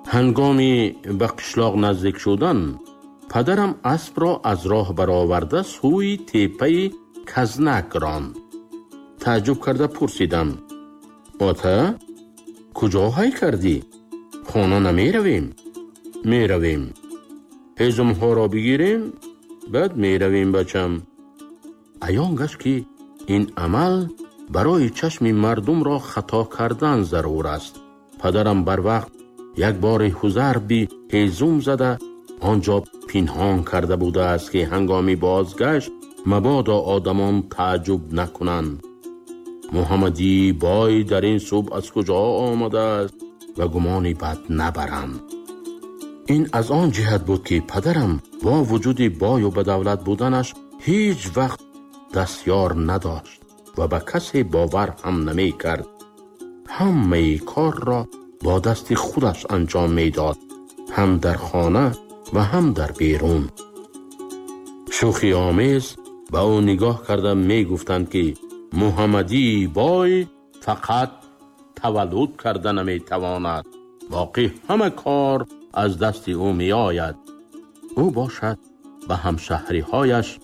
هنگامی به قشلاق نزدیک شدن، پدرم اسب را از راه برآورده سوی تپه کزنک راند. تعجب کرده پرسیدم: آتا کجا هی کردی؟ خانه نمی رویم؟ می رویم. هیزم ها را بگیریم بعد می رویم بچم. عیان گشت که این عمل برای چشم مردم را خطا کردن ضرور است. پدرم بر وقت یک بار حضر بی هیزم زده آنجا پنهان کرده بوده است که هنگامی بازگشت مبادا آدمان تعجب نکنند محمدی بای در این صبح از کجا آمده است و گمانی بد نبرند. این از آن جهت بود که پدرم با وجود بای و بدولت بودنش هیچ وقت دستیار نداشت و به کسی باور هم نمی کرد. همه کار را با دست خودش انجام می داد، هم در خانه و هم در بیرون. شوخی آمیز به او نگاه کرده می گفتند که محمدی بای فقط تولد کرده نمی تواند، باقی همه کار از دست او می آید. او باشد به همشهری هایش: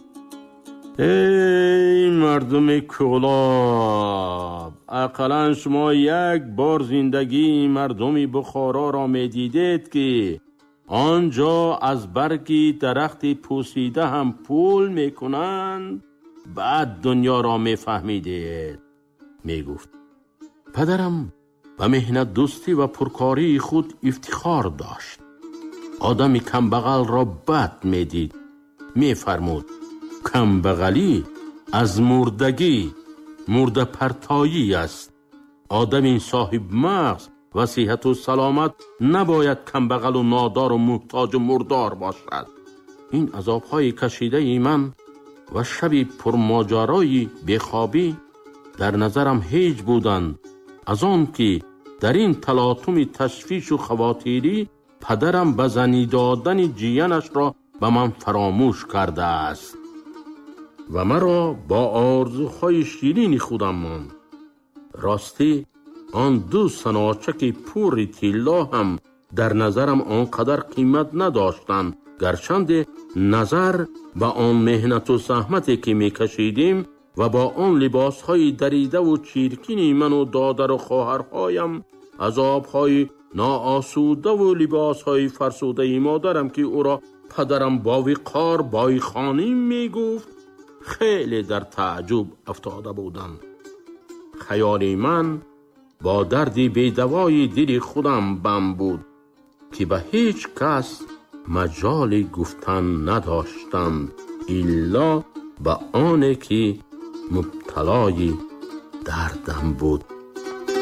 ای مردم کولاب، اقلا شما یک بار زندگی مردمی بخارا را می دیدید که آنجا از برگی درخت پوسیده هم پول می کنند؟ بعد دنیا را می فهمیدید. می گفت. پدرم به مهنت دوستی و پرکاری خود افتخار داشت. آدمی کمبغل را بد می دید. می فرمود: کمبغلی از مردگی مرده پرتایی است. آدمی صاحب مغز و صحت و سلامت نباید کمبغل و نادار و محتاج و مردار باشد. این عذابهای کشیده من و شبی پرماجرای بیخوابی در نظرم هیچ بودند از آن که در این تلاطم تشویش و خواتیری پدرم به زنی دادن جیانش را به من فراموش کرده است و مرا با آرزوهای شیرین خودم ماند. راستی آن دو سناچک پور طلا هم در نظرم آنقدر قیمت نداشتند، گرچند نظر به آن مهنت و زحمتی که می کشیدیم و با آن لباسهای دریده و چیرکین من و دادر و خواهرهایم، عذابهای ناآسوده و لباسهای فرسوده مادرم که او را پدرم با وقار بای خانیم می گفت، خیلی در تعجب افتاده بودم. خیال من با دردی بیدوای دل خودم بم بود که به هیچ کس مجال گفتن نداشتم الا به آنی که مبتلای دردم بود.